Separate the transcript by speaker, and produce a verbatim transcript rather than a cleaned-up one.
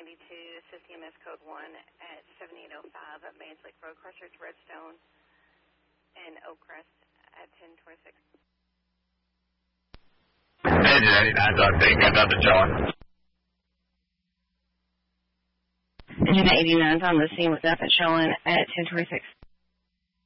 Speaker 1: ninety-two, assist E M S code one at seventy-eight oh five at Mays Lake Road, Crossroads Redstone, and Oakcrest at ten twenty-six.
Speaker 2: Engine eighty-nine, dog, take good, nothing showing.
Speaker 1: Engine eighty-nine is on the scene with nothing showing at ten twenty-six.